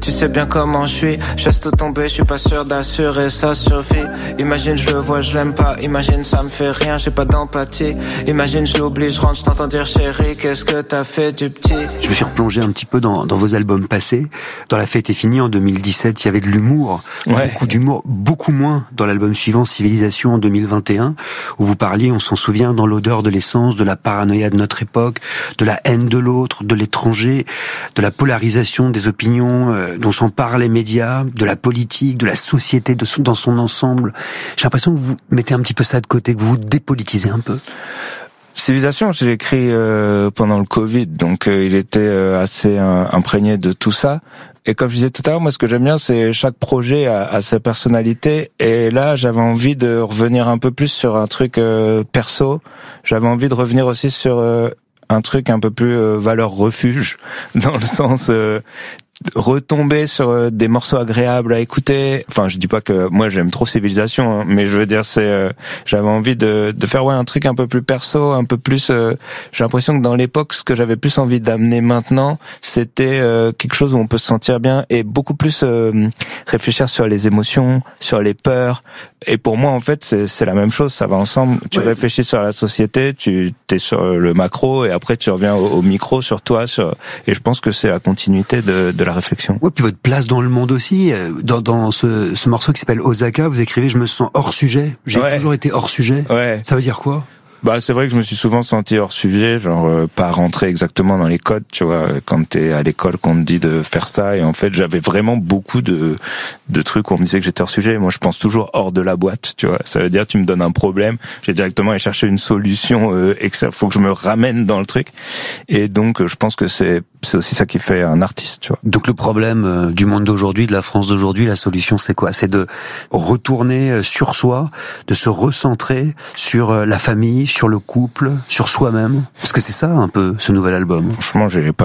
tu sais bien comment je suis. Je laisse tout tomber, je suis pas sûr d'assurer sa survie. Imagine je le vois, je l'aime pas. Imagine ça me fait rien, j'ai pas d'empathie. Imagine je l'oublie, je rentre, je t'entends dire chérie, qu'est-ce que t'as fait du petit? Je me suis replongé un petit peu dans vos albums passés. Dans La fête est finie en 2017, il y avait de l'humour, beaucoup d'humour, beaucoup moins dans l'album suivant, Civilisation en 2021, où vous parliez, on s'en souvient, dans l'odeur de l'essence, de la paranoïa de notre époque, de la haine de l'autre, de l'étranger, de la polarisation des opinions dont s'emparent les médias, de la politique, de la société dans son ensemble. J'ai l'impression que vous mettez un petit peu ça de côté, que vous vous dépolitisez un peu. Civilisation, j'ai écrit pendant le Covid, donc il était assez imprégné de tout ça. Et comme je disais tout à l'heure, moi ce que j'aime bien, c'est chaque projet a sa personnalité. Et là, j'avais envie de revenir un peu plus sur un truc perso. J'avais envie de revenir aussi sur un truc un peu plus valeur refuge, dans le sens retomber sur des morceaux agréables à écouter. Enfin, je dis pas que moi j'aime trop Civilisation, hein, mais je veux dire j'avais envie de faire un truc un peu plus perso, un peu plus j'ai l'impression que dans l'époque ce que j'avais plus envie d'amener maintenant, c'était quelque chose où on peut se sentir bien et beaucoup plus réfléchir sur les émotions, sur les peurs. Et pour moi en fait, c'est la même chose, ça va ensemble. Tu réfléchis sur la société, tu t'es sur le macro et après tu reviens au micro, sur toi, et je pense que c'est la continuité de la réflexion. Ouais, puis votre place dans le monde aussi. Dans ce morceau qui s'appelle Osaka, vous écrivez « Je me sens hors sujet ». J'ai toujours été hors sujet. Ouais. Ça veut dire quoi ? Bah, c'est vrai que je me suis souvent senti hors sujet, genre pas rentrer exactement dans les codes, tu vois, quand t'es à l'école qu'on te dit de faire ça, et en fait j'avais vraiment beaucoup de trucs où on me disait que j'étais hors sujet. Moi je pense toujours hors de la boîte, tu vois, ça veut dire tu me donnes un problème, j'ai directement allé chercher une solution et que ça faut que je me ramène dans le truc, et donc je pense que c'est aussi ça qui fait un artiste, tu vois. Donc le problème du monde d'aujourd'hui, de la France d'aujourd'hui, la solution c'est quoi ? C'est de retourner sur soi, de se recentrer sur la famille, sur le couple, sur soi-même. Parce que c'est ça un peu ce nouvel album. Franchement, j'ai pas